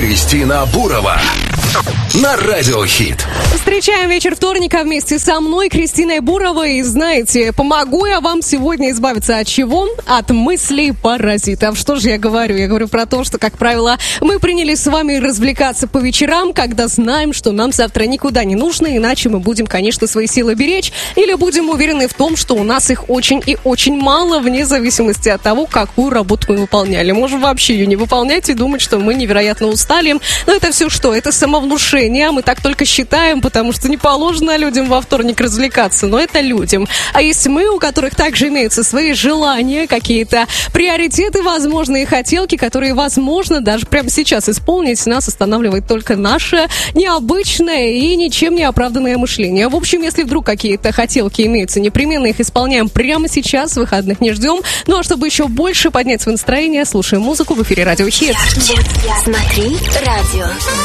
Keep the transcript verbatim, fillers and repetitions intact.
Кристина Бурова на Радио Хит. Встречаем вечер вторника вместе со мной, Кристиной Буровой. И знаете, помогу я вам сегодня избавиться от чего? От мыслей паразитов. Что же я говорю? Я говорю про то, что, как правило, мы принялись с вами развлекаться по вечерам, когда знаем, что нам завтра никуда не нужно, иначе мы будем, конечно, свои силы беречь, или будем уверены в том, что у нас их очень и очень мало, вне зависимости от того, какую работу мы выполняли. Можем вообще ее не выполнять и думать, что мы невероятно устали. Но это все что? Это самовнушение. Мы так только считаем, потому что не положено людям во вторник развлекаться, но это людям. А есть мы, у которых также имеются свои желания, какие-то приоритеты, возможные хотелки, которые, возможно, даже прямо сейчас исполнить. Нас останавливает только наше необычное и ничем не оправданное мышление. В общем, если вдруг какие-то хотелки имеются, непременно их исполняем прямо сейчас, выходных не ждем. Ну а чтобы еще больше поднять свое настроение, слушаем музыку в эфире Радио Хит. Смотри радио.